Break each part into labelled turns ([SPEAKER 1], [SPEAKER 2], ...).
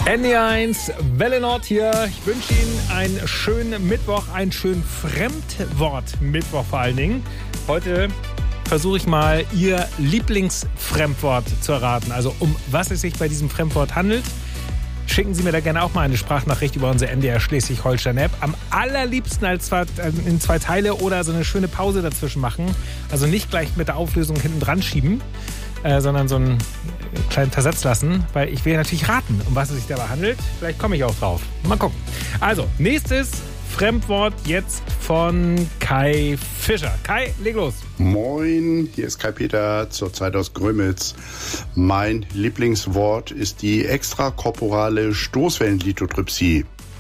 [SPEAKER 1] NDR1, Welle Nord hier. Ich wünsche Ihnen einen schönen Mittwoch, einen schönen Fremdwort-Mittwoch vor allen Dingen. Heute versuche ich mal, Ihr Lieblingsfremdwort zu erraten. Also um was es sich bei diesem Fremdwort handelt. Schicken Sie mir da gerne auch mal eine Sprachnachricht über unsere NDR Schleswig-Holstein-App. Am allerliebsten in 2 Teile oder so eine schöne Pause dazwischen machen. Also nicht gleich mit der Auflösung hinten dran schieben, sondern so einen kleinen Versatz lassen, weil ich will natürlich raten, um was es sich dabei handelt. Vielleicht komme ich auch drauf. Mal gucken. Also, nächstes Fremdwort jetzt von Kai Fischer. Kai, leg los.
[SPEAKER 2] Moin, hier ist Kai Peter, zurzeit aus Grömitz. Mein Lieblingswort ist die extrakorporale Stoßwellenlithotripsie.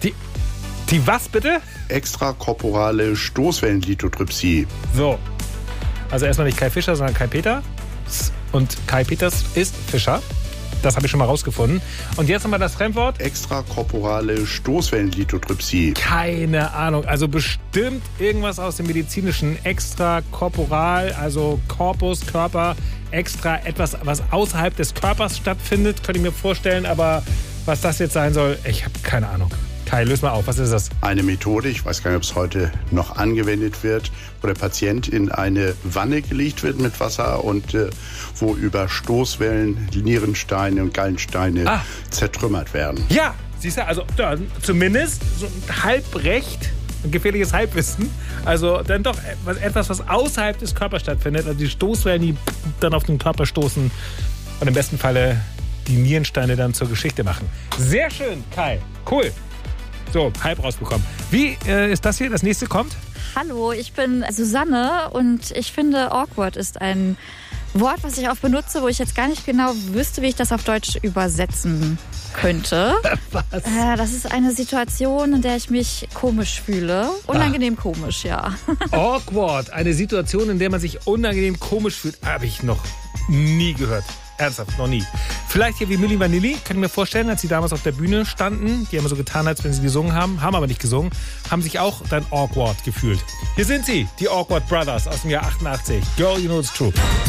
[SPEAKER 1] Die was bitte?
[SPEAKER 2] Extrakorporale Stoßwellenlithotripsie.
[SPEAKER 1] So, also erstmal nicht Kai Fischer, sondern Kai Peter. Und Kai Peters ist Fischer. Das habe ich schon mal rausgefunden. Und jetzt nochmal das Fremdwort.
[SPEAKER 2] Extrakorporale Stoßwellenlithotripsie.
[SPEAKER 1] Keine Ahnung. Also bestimmt irgendwas aus dem Medizinischen. Extrakorporal, also Korpus, Körper, extra etwas, was außerhalb des Körpers stattfindet, könnte ich mir vorstellen. Aber was das jetzt sein soll, ich habe keine Ahnung. Kai, löse mal auf. Was ist das?
[SPEAKER 2] Eine Methode, ich weiß gar nicht, ob es heute noch angewendet wird, wo der Patient in eine Wanne gelegt wird mit Wasser und wo über Stoßwellen Nierensteine und Gallensteine zertrümmert werden.
[SPEAKER 1] Ja, siehst du, also zumindest so halb recht, ein gefährliches Halbwissen. Also dann doch etwas, was außerhalb des Körpers stattfindet. Also die Stoßwellen, die dann auf den Körper stoßen und im besten Falle die Nierensteine dann zur Geschichte machen. Sehr schön, Kai. Cool. So, halb rausbekommen. Wie ist das hier? Das nächste kommt?
[SPEAKER 3] Hallo, ich bin Susanne und ich finde awkward ist ein Wort, was ich oft benutze, wo ich jetzt gar nicht genau wüsste, wie ich das auf Deutsch übersetzen könnte.
[SPEAKER 1] Was?
[SPEAKER 3] Das ist eine Situation, in der ich mich komisch fühle. Unangenehm komisch, ja.
[SPEAKER 1] Awkward, eine Situation, in der man sich unangenehm komisch fühlt, habe ich noch nie gehört. Ernsthaft, noch nie. Vielleicht hier wie Milli Vanilli, kann ich mir vorstellen, als sie damals auf der Bühne standen, die haben so getan, als wenn sie gesungen haben aber nicht gesungen, haben sich auch dann awkward gefühlt. Hier sind sie, die Awkward Brothers aus dem Jahr 88. Girl, you know it's true.